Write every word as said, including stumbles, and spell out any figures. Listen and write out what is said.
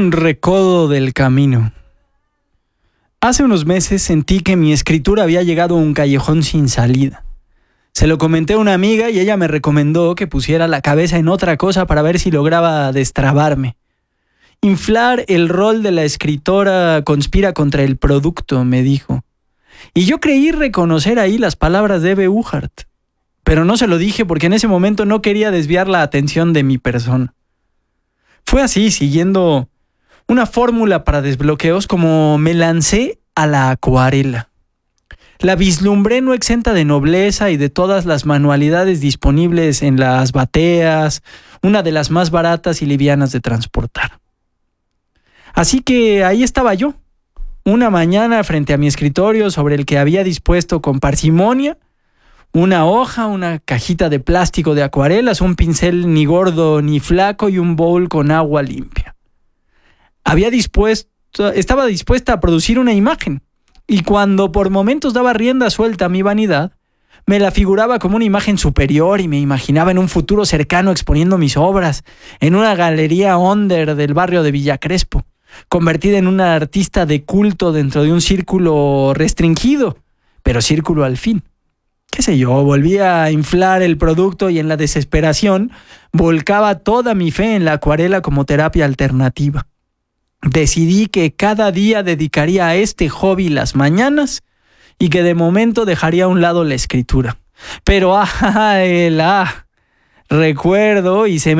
Un recodo del camino. Hace unos meses sentí que mi escritura había llegado a un callejón sin salida. Se lo comenté a una amiga y ella me recomendó que pusiera la cabeza en otra cosa para ver si lograba destrabarme. Inflar el rol de la escritora conspira contra el producto, me dijo. Y yo creí reconocer ahí las palabras de Eve Uhart. Pero no se lo dije porque en ese momento no quería desviar la atención de mi persona. Fue así, siguiendo una fórmula para desbloqueos, como me lancé a la acuarela. La vislumbré no exenta de nobleza y de todas las manualidades disponibles en las bateas, una de las más baratas y livianas de transportar. Así que ahí estaba yo, una mañana frente a mi escritorio sobre el que había dispuesto con parsimonia una hoja, una cajita de plástico de acuarelas, un pincel ni gordo ni flaco y un bowl con agua limpia. Había dispuesto, estaba dispuesta a producir una imagen, y cuando por momentos daba rienda suelta a mi vanidad, me la figuraba como una imagen superior y me imaginaba en un futuro cercano exponiendo mis obras en una galería under del barrio de Villa Crespo, convertida en una artista de culto dentro de un círculo restringido, pero círculo al fin. Qué sé yo, volvía a inflar el producto y en la desesperación volcaba toda mi fe en la acuarela como terapia alternativa. Decidí que cada día dedicaría a este hobby las mañanas y que de momento dejaría a un lado la escritura. Pero ah, el ah, recuerdo y se me